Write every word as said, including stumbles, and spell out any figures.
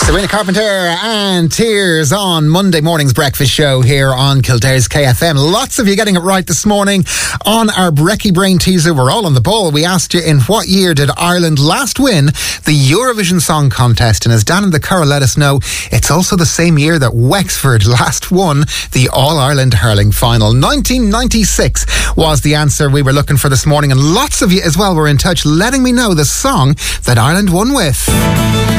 Sabrina Carpenter and Tears on Monday morning's breakfast show here on Kildare's K F M. Lots of you getting it right this morning on our Brekkie Brain teaser. We're all on the ball. We asked you, in what year did Ireland last win the Eurovision Song Contest? And as Dan and the Curra let us know, it's also the same year that Wexford last won the All-Ireland Hurling Final. nineteen ninety-six was the answer we were looking for this morning, and lots of you as well were in touch letting me know the song that Ireland won with.